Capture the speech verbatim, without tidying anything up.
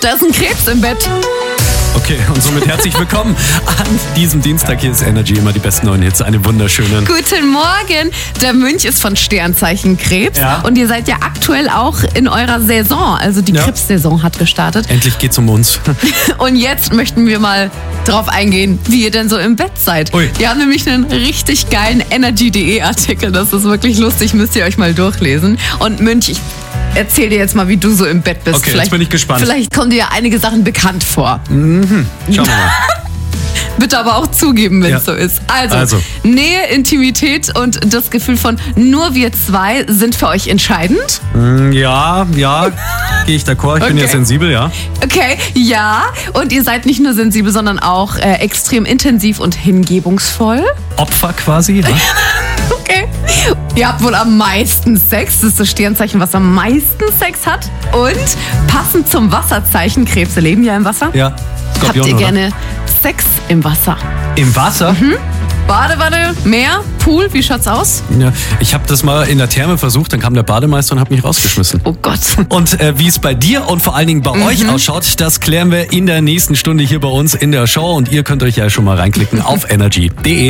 Da ist ein Krebs im Bett. Okay, und somit herzlich willkommen an diesem Dienstag. Hier ist Energy, immer die besten neuen Hits. Eine wunderschöne. Guten Morgen. Der Mönch ist von Sternzeichen Krebs. Ja. Und ihr seid ja aktuell auch in eurer Saison. Also die Ja. Krebssaison hat gestartet. Endlich geht's um uns. Und jetzt möchten wir mal drauf eingehen, wie ihr denn so im Bett seid. Ui. Wir haben nämlich einen richtig geilen Energy punkt de Artikel. Das ist wirklich lustig, müsst ihr euch mal durchlesen. Und Mönch, ich erzähl dir jetzt mal, wie du so im Bett bist. Okay, jetzt bin ich gespannt. Vielleicht kommen dir ja einige Sachen bekannt vor. Mhm. Schauen wir mal. Bitte aber auch zugeben, wenn es Ja. so ist. Also, Also. Nähe, Intimität und das Gefühl von nur wir zwei sind für euch entscheidend. Mm, Ja, ja, gehe ich d'accord. Ich bin Okay. ja sensibel, ja. Okay, ja. Und ihr seid nicht nur sensibel, sondern auch äh, extrem intensiv und hingebungsvoll. Opfer quasi. Ja? Okay. Ihr habt wohl am meisten Sex. Das ist das Sternzeichen, was am meisten Sex hat. Und passend zum Wasserzeichen, Krebse leben ja im Wasser. Ja. Habt Skorpion, ihr oder? gerne Sex im Wasser? Im Wasser? Badewanne, Meer, Pool, wie schaut's aus? Ja. Ich habe das mal in der Therme versucht, dann kam der Bademeister und hat mich rausgeschmissen. Oh Gott. Und äh, wie es bei dir und vor allen Dingen bei euch ausschaut, das klären wir in der nächsten Stunde hier bei uns in der Show. Und ihr könnt euch ja schon mal reinklicken auf energy punkt de.